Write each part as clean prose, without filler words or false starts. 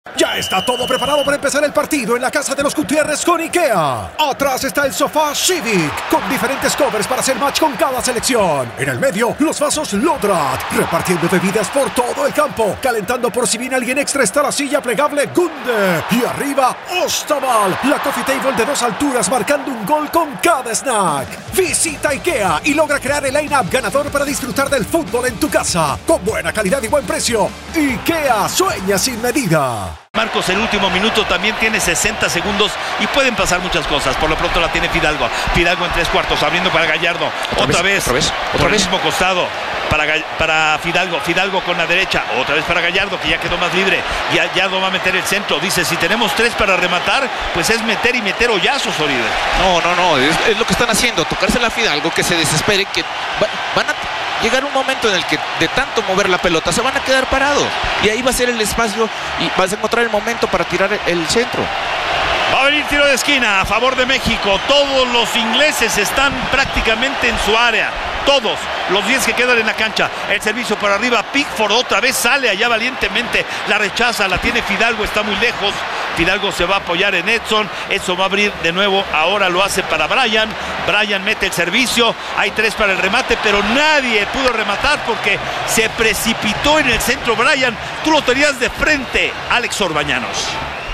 Ya está todo preparado para empezar el partido en la casa de los Gutiérrez con IKEA. Atrás está el sofá Civic, con diferentes covers para hacer match con cada selección. En el medio, los vasos Lodrat, repartiendo bebidas por todo el campo. Calentando por si viene alguien extra está la silla plegable Gunde. Y arriba, Ostaval, la coffee table de 2 alturas marcando un gol con cada snack. Visita IKEA y logra crear el line-up ganador para disfrutar del fútbol en tu casa. Con buena calidad y buen precio. IKEA sueña sin medida. Marcos, el último minuto también tiene 60 segundos y pueden pasar muchas cosas. Por lo pronto la tiene Fidalgo. Fidalgo en 3/4, abriendo para Gallardo. Otra vez. Por el mismo costado para Fidalgo. Fidalgo con la derecha. Otra vez para Gallardo, que ya quedó más libre. Gallardo va a meter el centro. Dice, si tenemos 3 para rematar, pues es meter y meter hoyazos, Oribe. No. Es lo que están haciendo. Tocársela a Fidalgo, que se desespere, que van a llegar un momento en el que de tanto mover la pelota se van a quedar parados. Y ahí va a ser el espacio y vas a encontrar el momento para tirar el centro. Va a venir tiro de esquina a favor de México. Todos los ingleses están prácticamente en su área. Todos los 10 que quedan en la cancha. El servicio por arriba. Pickford otra vez sale allá valientemente. La rechaza, la tiene Fidalgo, está muy lejos. Fidalgo se va a apoyar en Edson. Edson va a abrir de nuevo. Ahora lo hace para Brian. Brian mete el servicio. Hay 3 para el remate, pero nadie pudo rematar porque se precipitó en el centro Brian. Tú lo tenías de frente, Alex Orbañanos.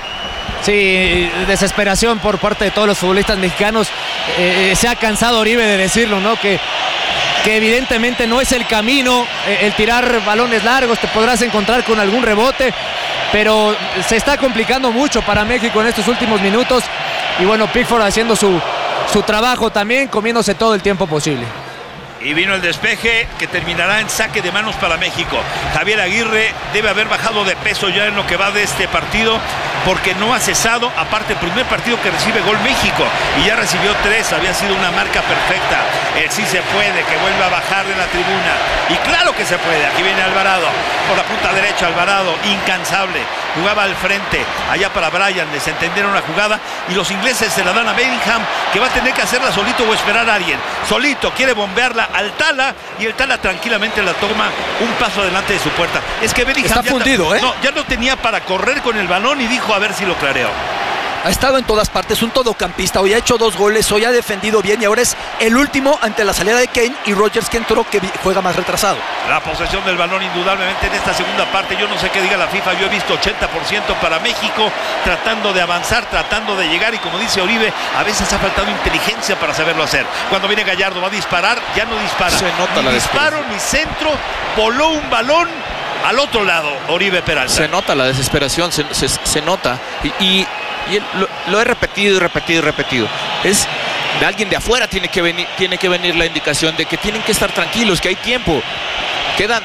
Sí, desesperación por parte de todos los futbolistas mexicanos. Se ha cansado Oribe de decirlo, ¿no? Que evidentemente no es el camino el tirar balones largos. Te podrás encontrar con algún rebote, pero se está complicando mucho para México en estos últimos minutos. Y bueno, Pickford haciendo su trabajo también, comiéndose todo el tiempo posible. Y vino el despeje que terminará en saque de manos para México. Javier Aguirre debe haber bajado de peso ya en lo que va de este partido, porque no ha cesado. Aparte, el primer partido que recibe gol México y ya recibió 3, había sido una marca perfecta. El sí se puede, que vuelve a bajar de la tribuna. Y claro que se puede. Aquí viene Alvarado por la punta derecha. Alvarado, incansable, jugaba al frente, allá para Brian. Desentendieron la jugada y los ingleses se la dan a Bellingham, que va a tener que hacerla solito o esperar a alguien. Solito quiere bombearla al Tala y el Tala tranquilamente la toma un paso adelante de su puerta. Es que Bellingham está fundido, ya no tenía para correr con el balón y dijo a ver si lo clareo. Ha estado en todas partes, un todocampista. Hoy ha hecho 2 goles, hoy ha defendido bien y ahora es el último ante la salida de Kane y Rodgers, que entró, que juega más retrasado. La posesión del balón indudablemente en esta segunda parte. Yo no sé qué diga la FIFA, yo he visto 80% para México, tratando de avanzar, tratando de llegar, y como dice Oribe, a veces ha faltado inteligencia para saberlo hacer. Cuando viene Gallardo, va a disparar, ya no dispara. Se nota ni disparo, ni centro, voló un balón al otro lado, Oribe Peralta. Se nota la desesperación, se nota. Y lo he repetido y repetido y repetido. Es de alguien de afuera tiene que venir la indicación de que tienen que estar tranquilos, que hay tiempo. Quedan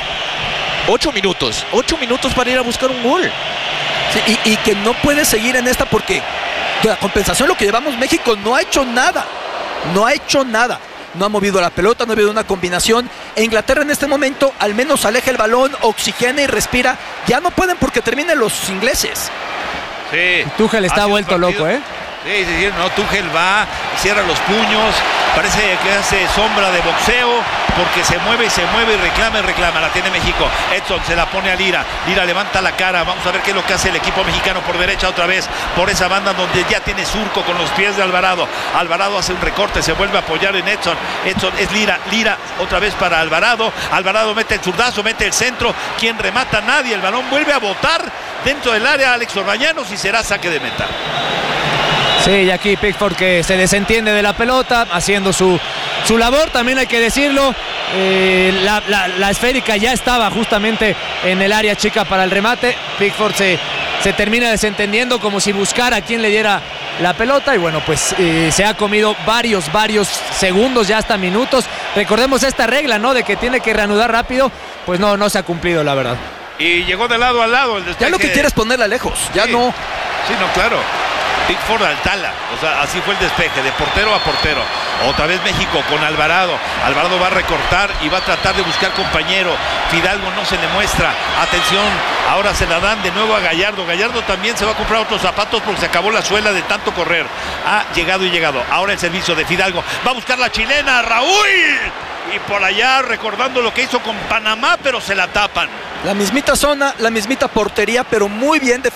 8 minutos para ir a buscar un gol. Sí, y que no puede seguir en esta, porque la compensación, lo que llevamos, México no ha hecho nada. No ha movido la pelota, no ha habido una combinación. Inglaterra en este momento al menos aleja el balón, oxigena y respira. Ya no pueden porque terminan los ingleses. Sí. Tuchel está vuelto loco, ¿eh? Sí, no, Tuchel va, cierra los puños, parece que hace sombra de boxeo, porque se mueve y reclama, la tiene México. Edson se la pone a Lira, Lira levanta la cara, vamos a ver qué es lo que hace el equipo mexicano por derecha otra vez, por esa banda donde ya tiene surco con los pies de Alvarado. Alvarado hace un recorte, se vuelve a apoyar en Edson es Lira otra vez para Alvarado mete el zurdazo, mete el centro, quien remata, nadie, el balón vuelve a botar dentro del área Alex Orbañanos y será saque de meta. Sí, y aquí Pickford, que se desentiende de la pelota, haciendo su labor, también hay que decirlo. La esférica ya estaba justamente en el área chica para el remate. Pickford se termina desentendiendo, como si buscara a quien le diera la pelota, y bueno, pues se ha comido varios segundos, ya hasta minutos. Recordemos esta regla, ¿no?, de que tiene que reanudar rápido. Pues no se ha cumplido, la verdad. Y llegó de lado a lado el despeje. Ya lo que quiere es ponerla lejos, ya sí. no. Sí, no, claro. Pickford al Tala, o sea, así fue el despeje, de portero a portero. Otra vez México con Alvarado va a recortar y va a tratar de buscar compañero. Fidalgo no se le muestra, atención, ahora se la dan de nuevo a Gallardo. Gallardo también se va a comprar otros zapatos porque se acabó la suela de tanto correr. Ha llegado, ahora el servicio de Fidalgo, va a buscar la chilena, Raúl, y por allá recordando lo que hizo con Panamá, pero se la tapan. La mismita zona, la mismita portería, pero muy bien